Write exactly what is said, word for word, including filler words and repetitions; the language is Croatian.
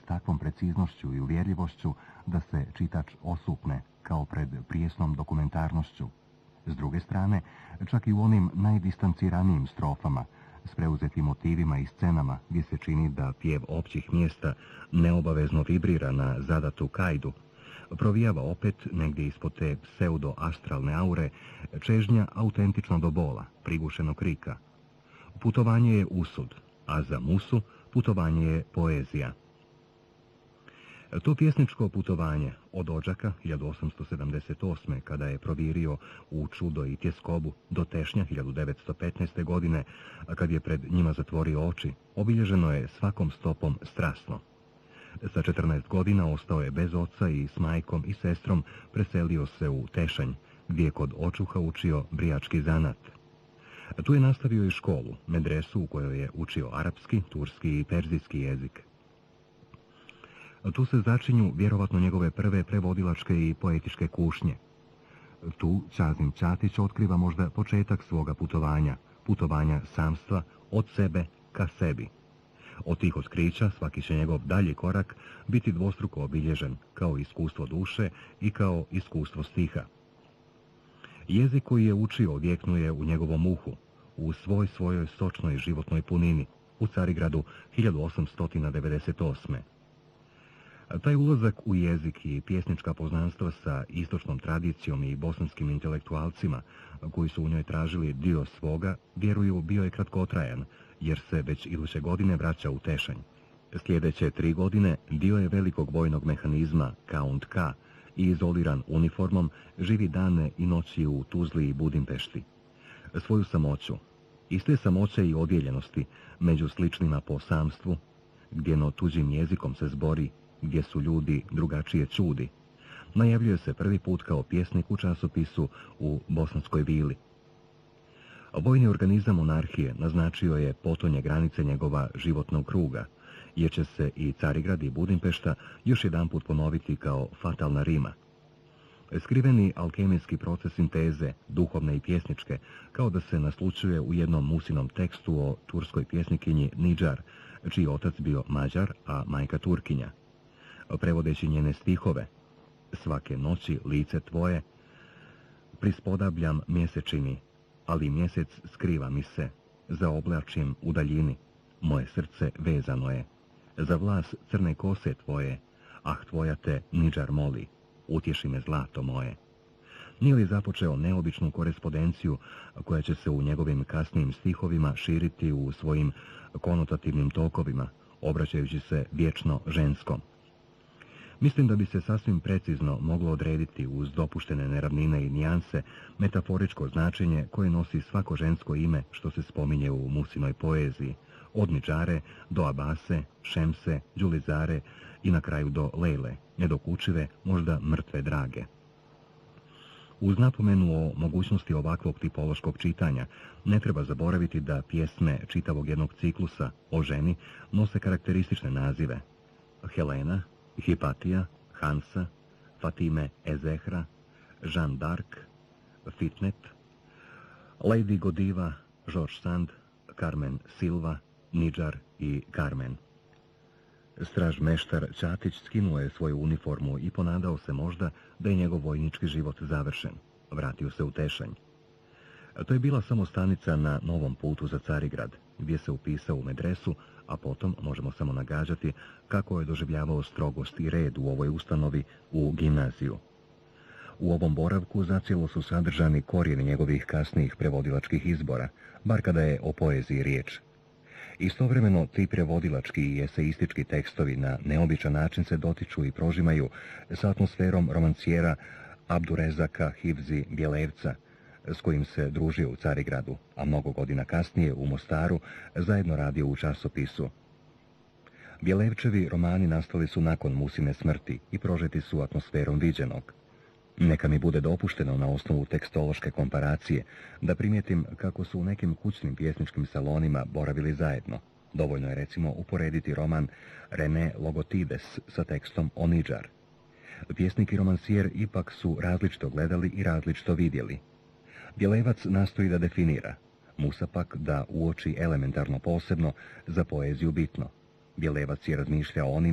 takvom preciznošću i uvjerljivošću da se čitač osupne, kao pred prijesnom dokumentarnošću. S druge strane, čak i u onim najdistanciranijim strofama, s preuzetim motivima i scenama, gdje se čini da pjev općih mjesta neobavezno vibrira na zadatu kajdu, provijava opet, negdje ispod te pseudo-astralne aure, čežnja autentična do bola, prigušenog krika. Putovanje je usud, a za Musu putovanje je poezija. To pjesničko putovanje od Odžaka hiljadu osamsto sedamdeset osme. kada je provirio u čudo i tjeskobu do Tešnja hiljadu devetsto petnaeste. godine, a kad je pred njima zatvorio oči, obilježeno je svakom stopom strasno. Sa četrnaest godina ostao je bez oca i s majkom i sestrom preselio se u Tešanj, gdje je kod očuha učio brijački zanat. Tu je nastavio i školu, medresu u kojoj je učio arapski, turski i perzijski jezik. Tu se začinju vjerovatno njegove prve prevodilačke i poetičke kušnje. Tu Čazim Čatić otkriva možda početak svoga putovanja, putovanja samstva od sebe ka sebi. Od tih otkrića svaki će njegov dalji korak biti dvostruko obilježen, kao iskustvo duše i kao iskustvo stiha. Jezik koji je učio odjeknuje u njegovom uhu, u svoj svojoj sočnoj životnoj punini, u Carigradu hiljadu osamsto devedeset osme. Taj ulazak u jezik i pjesnička poznanstva sa istočnom tradicijom i bosanskim intelektualcima, koji su u njoj tražili dio svoga, vjeruju bio je kratkotrajan, jer se već iduće godine vraća u Tešanj. Sljedeće tri godine dio je velikog vojnog mehanizma Count K i izoliran uniformom živi dane i noći u Tuzli i Budimpešti. Svoju samoću, iste samoće i odjeljenosti među sličnima po samstvu, gdje no tuđim jezikom se zbori, gdje su ljudi drugačije čudi, najavljuje se prvi put kao pjesnik u časopisu u Bosanskoj Vili. Vojni organizam monarhije naznačio je potonje granice njegova životnog kruga, jer će se i Carigrad i Budimpešta još jedanput ponoviti kao fatalna Rima. Skriveni alkemijski proces sinteze, duhovne i pjesničke, kao da se naslučuje u jednom Musinom tekstu o turskoj pjesnikinji Nidžar, čiji otac bio Mađar, a majka Turkinja. Prevodeći njene stihove, svake noći lice tvoje, prispodabljam mjesečini, ali mjesec skriva mi se, zaoblačim u daljini, moje srce vezano je, za vlas crne kose tvoje, ah tvoja te Nidžar moli, utješi me zlato moje. Nije li započeo neobičnu korespondenciju koja će se u njegovim kasnijim stihovima širiti u svojim konotativnim tokovima, obraćajući se vječno ženskom? Mislim da bi se sasvim precizno moglo odrediti uz dopuštene neravnine i nijanse metaforičko značenje koje nosi svako žensko ime što se spominje u Musinoj poeziji, od Nidžare do Abase, Šemse, Đulizare i na kraju do Lejle, nedokučive, možda mrtve drage. Uz napomenu o mogućnosti ovakvog tipološkog čitanja, ne treba zaboraviti da pjesme čitavog jednog ciklusa o ženi nose karakteristične nazive: Helena, Hipatija, Hansa, Fatime Ezehra, Jeanne d'Arc, Fitnet, Lady Godiva, George Sand, Carmen Silva, Nidžar i Carmen. Stražmeštar Čatić skinuo je svoju uniformu i ponadao se možda da je njegov vojnički život završen. Vratio se u Tešanj. To je bila samo stanica na novom putu za Carigrad, gdje se upisao u medresu, a potom možemo samo nagađati kako je doživljavao strogost i red u ovoj ustanovi u gimnaziju. U ovom boravku zacijelo su sadržani korijeni njegovih kasnijih prevodilačkih izbora, bar kada je o poeziji riječ. Istovremeno ti prevodilački i eseistički tekstovi na neobičan način se dotiču i prožimaju sa atmosferom romancijera Abdurezaka Hivzi Bjelevca, s kojim se družio u Carigradu, a mnogo godina kasnije u Mostaru zajedno radio u časopisu. Bjelevčevi romani nastali su nakon Musine smrti i prožeti su atmosferom viđenog. Neka mi bude dopušteno na osnovu tekstološke komparacije da primijetim kako su u nekim kućnim pjesničkim salonima boravili zajedno. Dovoljno je recimo uporediti roman René Logotides sa tekstom o Nidžar. Pjesnik i romansijer ipak su različito gledali i različito vidjeli. Bjelevac nastoji da definira, Musa pak da uoči elementarno posebno, za poeziju bitno. Bjelevac je razmišljao o onim